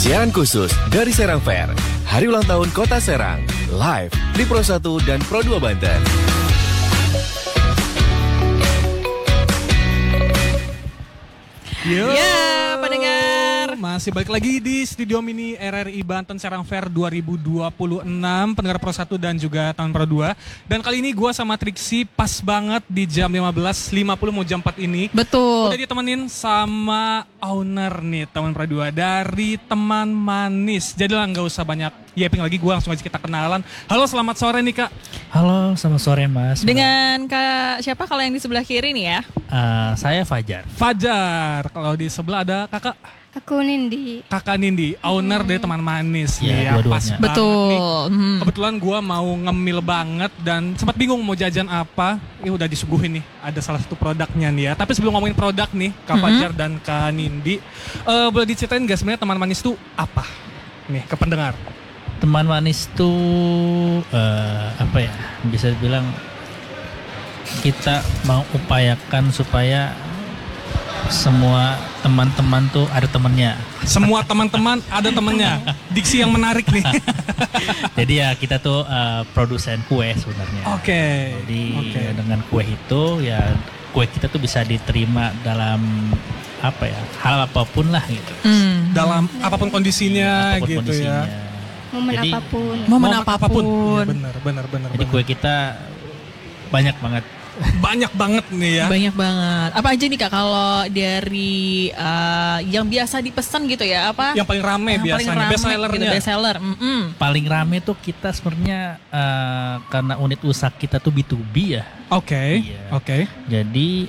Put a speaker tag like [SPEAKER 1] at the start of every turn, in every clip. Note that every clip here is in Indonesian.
[SPEAKER 1] Siaran khusus dari Serang Fair, Hari Ulang Tahun Kota Serang, live di Pro 1 dan Pro 2 Banten.
[SPEAKER 2] Yo,
[SPEAKER 3] pendengar.
[SPEAKER 2] masih balik lagi di Studio Mini RRI Banten Serang Fair 2026, pendengar Pro 1 dan juga tahun Pro 2. Dan kali ini gue sama Triksi pas banget di jam 15.50 mau jam 4 ini.
[SPEAKER 3] Betul.
[SPEAKER 2] Udah ditemenin sama owner nih teman Pro 2 dari Teman Manis. Jadilah nggak usah banyak yaping lagi, gue langsung aja kita kenalan. Halo, selamat sore nih Kak.
[SPEAKER 4] Halo, selamat sore Mas.
[SPEAKER 3] Dengan Kak siapa kalau yang di sebelah kiri nih ya?
[SPEAKER 4] Saya Fajar.
[SPEAKER 2] Fajar, kalau di sebelah ada kakak.
[SPEAKER 5] Aku Nindi.
[SPEAKER 2] Kakak Nindi, owner dari Teman Manis.
[SPEAKER 4] Iya,
[SPEAKER 2] nih ya,
[SPEAKER 4] dua-duanya.
[SPEAKER 2] pas banget nih.
[SPEAKER 3] Betul.
[SPEAKER 2] Kebetulan gue mau ngemil banget dan sempat bingung mau jajan apa. Udah disuguhin nih, ada salah satu produknya nih ya. Tapi sebelum ngomongin produk nih, Kak Fajar dan Kak Nindi, boleh diceritain gak sebenarnya Teman Manis itu apa? Nih, ke pendengar.
[SPEAKER 4] Teman Manis itu apa ya? Bisa dibilang kita mau upayakan supaya semua teman-teman tuh ada temennya.
[SPEAKER 2] Semua teman-teman ada temennya. Diksi yang menarik nih.
[SPEAKER 4] Jadi ya kita tuh produsen kue sebenarnya.
[SPEAKER 2] Oke.
[SPEAKER 4] Jadi dengan kue itu ya kue kita tuh bisa diterima dalam apa ya, hal apapun lah gitu.
[SPEAKER 2] Dalam apapun kondisinya
[SPEAKER 4] Apapun
[SPEAKER 2] gitu
[SPEAKER 4] kondisinya.
[SPEAKER 2] ya.
[SPEAKER 5] Momen
[SPEAKER 4] Jadi,
[SPEAKER 5] apapun.
[SPEAKER 3] Momen apapun.
[SPEAKER 2] Iya, benar.
[SPEAKER 4] Jadi kue kita banyak banget.
[SPEAKER 2] Banyak banget nih ya.
[SPEAKER 3] Banyak banget. Apa aja nih Kak kalau dari yang biasa dipesan gitu ya? Apa?
[SPEAKER 2] Yang paling rame
[SPEAKER 3] Yang paling
[SPEAKER 2] biasanya,
[SPEAKER 3] rame
[SPEAKER 2] best sellernya.
[SPEAKER 3] gitu, best seller.
[SPEAKER 4] Paling rame tuh kita sebenarnya karena unit usaha kita tuh B2B ya.
[SPEAKER 2] Oke.
[SPEAKER 4] Iya.
[SPEAKER 2] Oke.
[SPEAKER 4] Jadi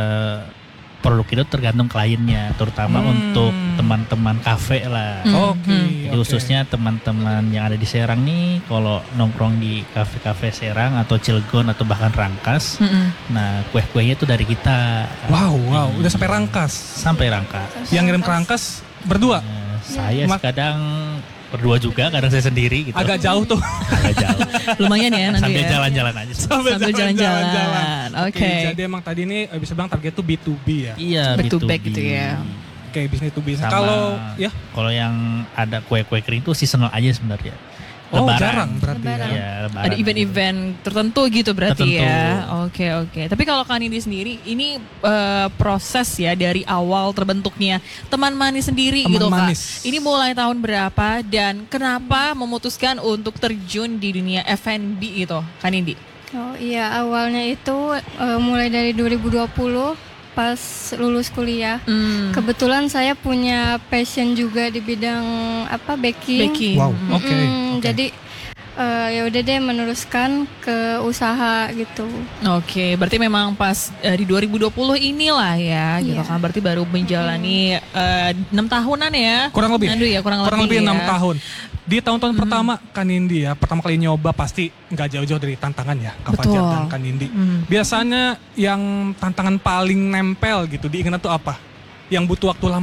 [SPEAKER 4] produk itu tergantung kliennya, terutama untuk teman-teman kafe lah.
[SPEAKER 2] Oke.
[SPEAKER 4] Jadi khususnya teman-teman yang ada di Serang nih, kalau nongkrong di kafe-kafe Serang atau Cilegon atau bahkan Rangkas, nah kue-kuenya itu dari kita.
[SPEAKER 2] Wow, udah sampai Rangkas.
[SPEAKER 4] Sampai Rangkas.
[SPEAKER 2] Yang ngirim ke Rangkas berdua.
[SPEAKER 4] Saya
[SPEAKER 2] Mak-
[SPEAKER 4] kadang berdua juga, kadang saya sendiri gitu.
[SPEAKER 2] Agak jauh tuh.
[SPEAKER 4] Agak jauh.
[SPEAKER 3] Lumayan ya nanti
[SPEAKER 4] Sambil
[SPEAKER 3] ya.
[SPEAKER 4] jalan-jalan aja.
[SPEAKER 3] Sambil jalan-jalan. Oke.
[SPEAKER 2] Jadi emang tadi ini bisa bilang target tuh B2B ya.
[SPEAKER 4] Iya,
[SPEAKER 3] Back to
[SPEAKER 4] B2B.
[SPEAKER 3] back gitu ya.
[SPEAKER 2] Oke, bisnis to bisnis.
[SPEAKER 4] Sama-
[SPEAKER 2] Kalau ya,
[SPEAKER 4] Kalau yang ada kue-kue kering tuh seasonal aja sebenarnya.
[SPEAKER 2] jarang berarti
[SPEAKER 5] Lebaran.
[SPEAKER 2] ya.
[SPEAKER 4] Ya, lebaran.
[SPEAKER 3] Ada event-event tertentu gitu berarti
[SPEAKER 4] Tertentu.
[SPEAKER 3] ya. Oke. Tapi kalau Kak Nindi sendiri, ini proses ya dari awal terbentuknya Teman Manis sendiri
[SPEAKER 2] Teman
[SPEAKER 3] gitu
[SPEAKER 2] Manis.
[SPEAKER 3] Kak. Ini mulai tahun berapa dan kenapa memutuskan untuk terjun di dunia F&B gitu, Kak Nindi?
[SPEAKER 5] Oh iya, awalnya itu mulai dari 2020 pas lulus kuliah. Kebetulan saya punya passion juga di bidang baking.
[SPEAKER 2] Wow, oke.
[SPEAKER 5] Jadi ya udah deh meneruskan ke usaha gitu.
[SPEAKER 3] Oke, berarti memang pas di 2020 inilah ya, gitu
[SPEAKER 5] Iya.
[SPEAKER 3] kan. Berarti baru menjalani 6 tahunan ya.
[SPEAKER 2] Kurang lebih.
[SPEAKER 3] Nandu ya, kurang lebih
[SPEAKER 2] 6
[SPEAKER 3] ya.
[SPEAKER 2] tahun. Di tahun-tahun pertama Kak Nindi ya, pertama kali nyoba pasti nggak jauh-jauh dari tantangan ya, Kak Fajar
[SPEAKER 3] Betul.
[SPEAKER 2] dan Kak Nindi. Biasanya yang tantangan paling nempel gitu diingat tuh apa? Yang butuh waktu lama